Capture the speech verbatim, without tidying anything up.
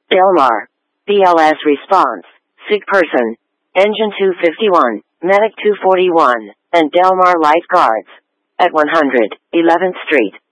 Delmar. B L S response. Sick person. Engine two fifty-one, Medic two forty-one, and Delmar Lifeguards. At one hundred eleventh Street.